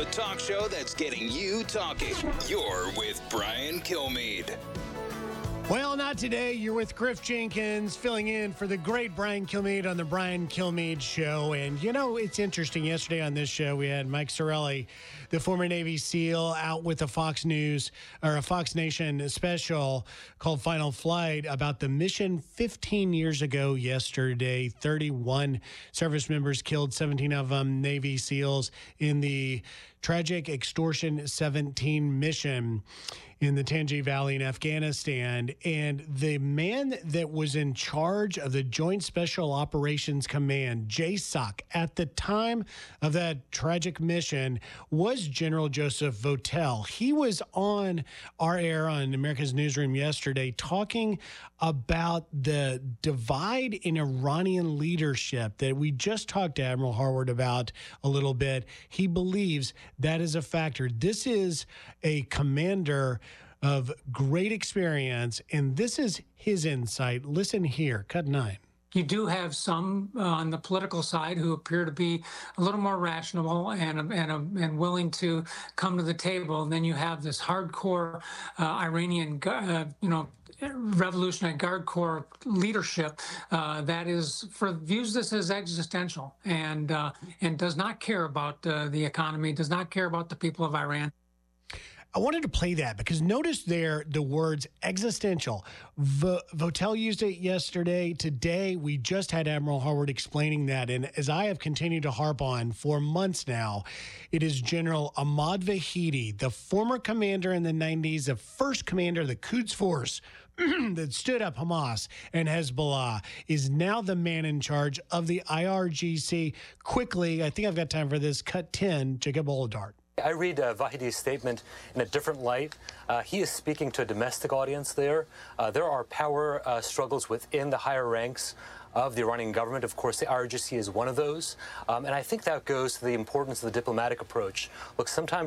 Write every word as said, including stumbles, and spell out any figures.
talk show that's getting you talking. You're with Brian Kilmeade. Well, not today. You're with Griff Jenkins, filling in for the great Brian Kilmeade on the Brian Kilmeade Show. And, you know, it's interesting. Yesterday on this show, we had Mike Sarraille, the former Navy SEAL, out with a Fox News or a Fox Nation special called Final Flight about the mission fifteen years ago yesterday. thirty-one service members killed, seventeen of them Navy SEALs in the tragic Extortion seventeen mission in the Tangi Valley in Afghanistan. And the man that was in charge of the Joint Special Operations Command, J SOC, at the time of that tragic mission was General Joseph Votel. He was on our air on America's Newsroom yesterday talking about the divide in Iranian leadership that we just talked to Admiral Harward about a little bit. He believes that is a factor. This is a commander of great experience, and this is his insight. Listen here, cut nine. You do have some uh, on the political side who appear to be a little more rational and and and willing to come to the table. And then you have this hardcore uh, Iranian, uh, you know, Revolutionary Guard Corps leadership uh, that is for views this as existential and uh, and does not care about uh, the economy, does not care about the people of Iran. I wanted to play that because notice there the words existential. V- Votel used it yesterday. Today, we just had Admiral Harward explaining that. And as I have continued to harp on for months now, it is General Ahmad Vahidi, the former commander in the nineties, the first commander of the Quds Force that stood up Hamas and Hezbollah, is now the man in charge of the I R G C. Quickly, I think I've got time for this. Cut ten, Jacob Oladart. I read uh, Vahidi's statement in a different light. Uh, he is speaking to a domestic audience there. Uh, there are power uh, struggles within the higher ranks of the Iranian government. Of course, the I R G C is one of those. Um, and I think that goes to the importance of the diplomatic approach. Look, sometimes